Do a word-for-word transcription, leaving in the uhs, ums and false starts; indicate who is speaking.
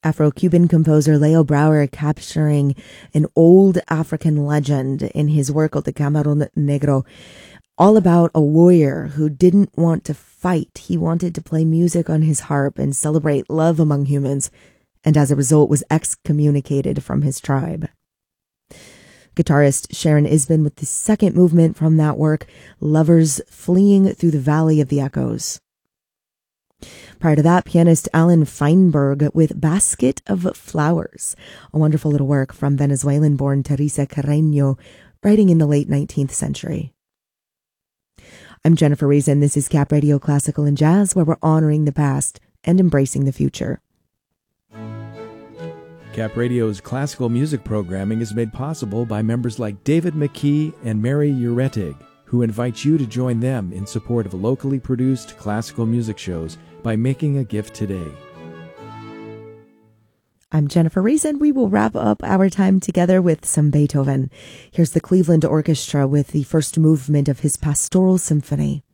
Speaker 1: Afro-Cuban composer Leo Brouwer capturing an old African legend in his work called the Camarón Negro, all about a warrior who didn't want to fight. He wanted to play music on his harp and celebrate love among humans, and as a result was excommunicated from his tribe. Guitarist Sharon Isbin with the second movement from that work, Lovers Fleeing Through the Valley of the Echoes. Prior to that, pianist Alan Feinberg with Basket of Flowers, a wonderful little work from Venezuelan-born Teresa Carreño, writing in the late nineteenth century. I'm Jennifer Reason. This is Cap Radio Classical and Jazz, where we're honoring the past and embracing the future.
Speaker 2: Cap Radio's classical music programming is made possible by members like David McKee and Mary Uretig, who invite you to join them in support of locally produced classical music shows by making a gift today.
Speaker 1: I'm Jennifer Reason. We will wrap up our time together with some Beethoven. Here's the Cleveland Orchestra with the first movement of his Pastoral Symphony.